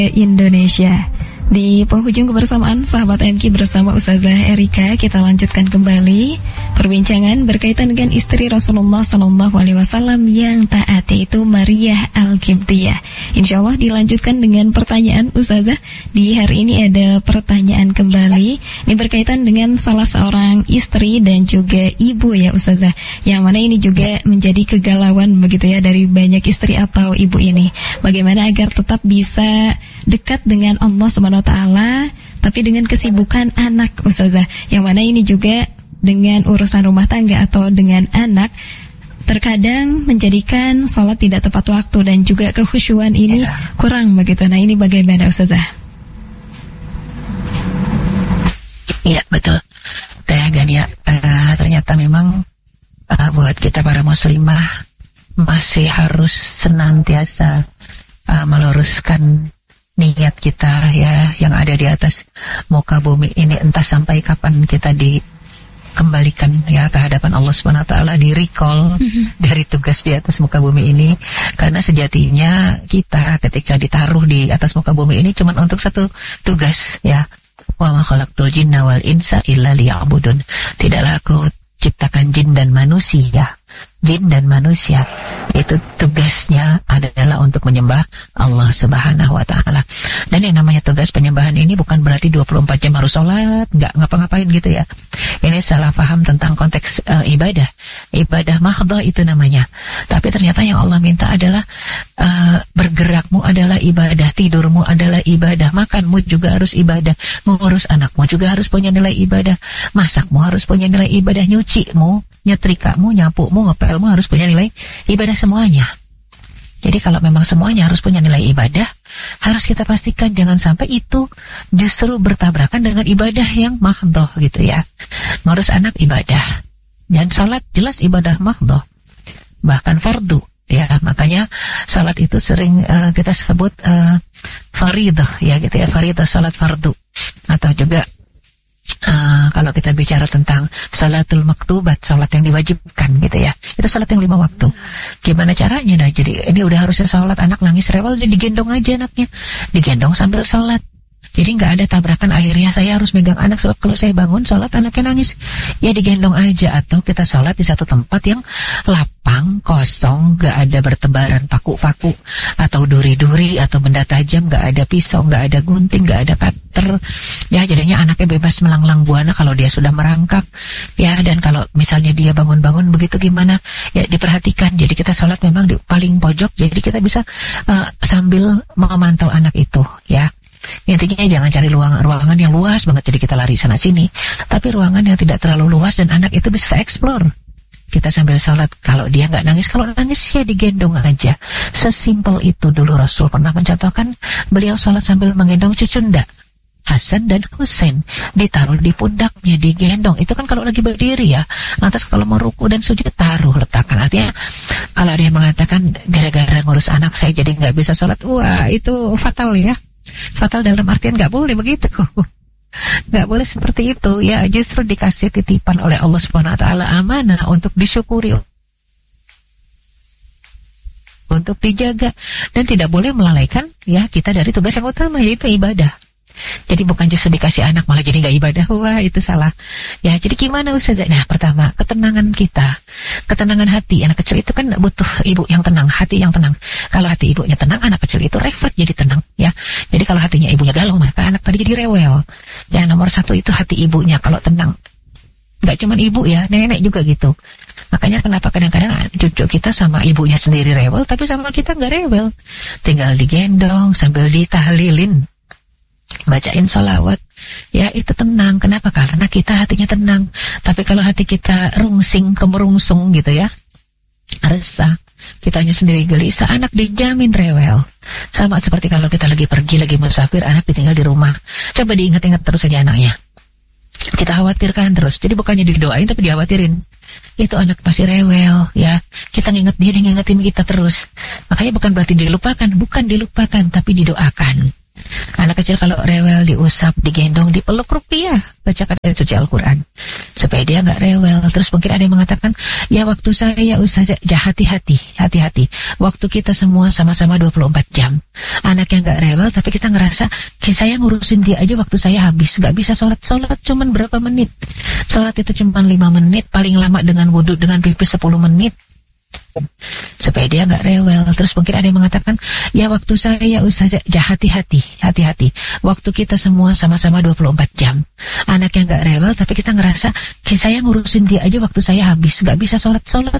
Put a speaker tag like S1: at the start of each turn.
S1: Indonesia. Di penghujung kebersamaan sahabat MQ bersama Ustazah Erika, kita lanjutkan kembali perbincangan berkaitan dengan istri Rasulullah SAW yang taat, yaitu Maria Al-Qibtiyah. Insya Allah dilanjutkan dengan pertanyaan Ustazah. Di hari ini ada pertanyaan kembali. Ini berkaitan dengan salah seorang istri dan juga ibu ya Ustazah, yang mana ini juga menjadi kegalauan begitu ya dari banyak istri atau ibu ini. Bagaimana agar tetap bisa dekat dengan Allah SWT, tapi dengan kesibukan anak Ustazah, yang mana ini juga dengan urusan rumah tangga atau dengan anak terkadang menjadikan sholat tidak tepat waktu dan juga kekhusyuan ini kurang begitu. Nah ini bagaimana Ustazah?
S2: Iya betul Teh Gania, ternyata memang buat kita para muslimah masih harus senantiasa meluruskan niat kita ya yang ada di atas muka bumi ini, entah sampai kapan kita dikembalikan ya ke hadapan Allah SWT, di recall dari tugas di atas muka bumi ini. Karena sejatinya kita ketika ditaruh di atas muka bumi ini cuma untuk satu tugas ya. Wa ma khalaqtul jinna wal insa illa liya'budun. Tidaklah aku ciptakan jin dan manusia. Jin dan manusia itu tugasnya adalah untuk menyembah Allah Subhanahu wa Ta'ala. Dan yang namanya tugas penyembahan ini bukan berarti 24 jam harus sholat, nggak ngapa-ngapain gitu ya. Ini salah paham tentang konteks ibadah. Ibadah mahdhah itu namanya. Tapi ternyata yang Allah minta adalah bergerakmu adalah ibadah, tidurmu adalah ibadah, makanmu juga harus ibadah, mengurus anakmu juga harus punya nilai ibadah, masakmu harus punya nilai ibadah, nyucimu, nyetrikamu, nyapumu, ngepelmu harus punya nilai ibadah semuanya. Jadi kalau memang semuanya harus punya nilai ibadah, harus kita pastikan jangan sampai itu justru bertabrakan dengan ibadah yang mahdhah gitu ya. Ngurus anak ibadah, dan salat jelas ibadah mahdhah, bahkan fardu ya. Makanya salat itu sering kita sebut faridah ya gitu ya, faridah salat fardu. Atau juga kalau kita bicara tentang salatul maktubat, salat yang diwajibkan gitu ya, itu salat yang 5 waktu. Gimana caranya? Nah, jadi ini udah harusnya salat, anak nangis rewel, jadi digendong aja anaknya, digendong sambil salat. Jadi nggak ada tabrakan akhirnya saya harus megang anak, sebab kalau saya bangun sholat anaknya nangis, ya digendong aja. Atau kita sholat di satu tempat yang lapang, kosong, nggak ada bertebaran paku-paku atau duri-duri atau benda tajam, nggak ada pisau, nggak ada gunting, nggak ada cutter. Ya jadinya anaknya bebas melanglang buana kalau dia sudah merangkak. Ya, dan kalau misalnya dia bangun-bangun begitu gimana, ya diperhatikan. Jadi kita sholat memang di paling pojok, jadi kita bisa sambil memantau anak itu ya. Intinya jangan cari ruangan yang luas banget jadi kita lari sana sini, tapi ruangan yang tidak terlalu luas dan anak itu bisa explore. Kita sambil sholat, kalau dia nggak nangis, kalau nangis ya digendong aja. Sesimpel itu dulu Rasul pernah mencontohkan, beliau sholat sambil menggendong cucu ndak, Hasan dan Husain, ditaruh di pundaknya, digendong. Itu kan kalau lagi berdiri ya. Lantas kalau mau ruku dan sujud, taruh, letakkan. Artinya kalau dia mengatakan gara-gara ngurus anak saya jadi nggak bisa sholat, wah itu fatal ya. Fatal dalam artian nggak boleh begitu, nggak boleh seperti itu ya. Justru dikasih titipan oleh Allah Subhanahu Wa Taala, amanah untuk disyukuri, untuk dijaga, dan tidak boleh melalaikan ya kita dari tugas yang utama, yaitu ibadah. Jadi bukan justru dikasih anak malah jadi nggak ibadah, wah itu salah ya. Jadi gimana Ustazah? Nah, pertama ketenangan kita, ketenangan hati. Anak kecil itu kan butuh ibu yang tenang, hati yang tenang. Kalau hati ibunya tenang, anak kecil itu refleks jadi tenang ya. Jadi kalau hatinya ibunya galau, maka anak tadi jadi rewel ya. Nomor satu itu hati ibunya kalau tenang. Nggak cuma ibu ya, nenek juga gitu. Makanya kenapa kadang-kadang cucu kita sama ibunya sendiri rewel, tapi sama kita nggak rewel. Tinggal digendong sambil ditahlilin, bacain sholawat ya, itu tenang. Kenapa? Karena kita hatinya tenang. Tapi kalau hati kita rungsing, kemerungsung gitu ya, resah, kitanya sendiri gelisah, anak dijamin rewel. Sama seperti kalau kita lagi pergi, lagi musafir, anak ditinggal di rumah. Coba diingat-ingat terus aja anaknya, kita khawatirkan terus. Jadi bukannya didoain tapi dikhawatirin, itu anak pasti rewel ya. Kita nginget dia, ngingetin kita terus. Makanya bukan berarti dilupakan, bukan dilupakan, tapi didoakan Anak kecil kalau rewel diusap, digendong, dipeluk rupiah, bacakan ayat suci Al-Quran supaya dia nggak rewel. Terus mungkin ada yang mengatakan, ya waktu saya Ustazah, hati-hati. Waktu kita semua sama-sama 24 jam. Anak yang nggak rewel tapi kita ngerasa, saya ngurusin dia aja waktu saya habis, nggak bisa sholat cuman berapa menit. Sholat itu cuman 5 menit, paling lama dengan wudhu dengan pipis 10 menit. Supaya dia nggak rewel. Terus mungkin ada yang mengatakan, ya waktu saya Ustazah, hati-hati. Waktu kita semua sama-sama 24 jam. Anak yang nggak rewel tapi kita ngerasa, saya ngurusin dia aja waktu saya habis, nggak bisa sholat